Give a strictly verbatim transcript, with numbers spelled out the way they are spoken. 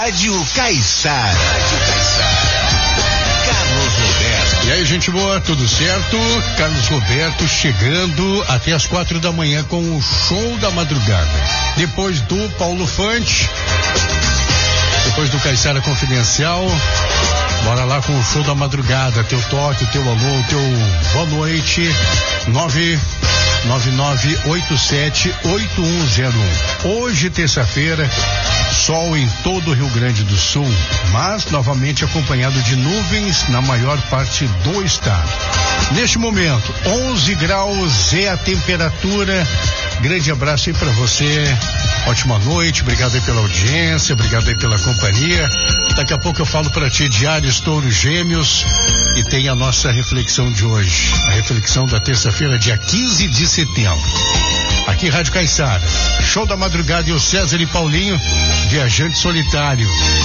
Rádio Caiçara. Rádio Caiçara. Carlos Roberto. E aí, gente boa, tudo certo? Carlos Roberto chegando até as quatro da manhã com o show da madrugada. Depois do Paulo Fante, depois do Caiçara Confidencial, bora lá com o show da madrugada. Teu toque, teu alô, teu boa noite. nove nove nove oito sete oito um zero um. Hoje, terça-feira, sol em todo o Rio Grande do Sul, mas novamente acompanhado de nuvens na maior parte do estado. Neste momento, onze graus é a temperatura. Grande abraço aí pra você. Ótima noite, obrigado aí pela audiência, obrigado aí pela companhia. Daqui a pouco eu falo pra ti Diários Touros Gêmeos e tem a nossa reflexão de hoje. A reflexão da terça-feira, dia quinze de setembro. Aqui Rádio Caiçara, show da madrugada e o César e Paulinho, viajante solitário.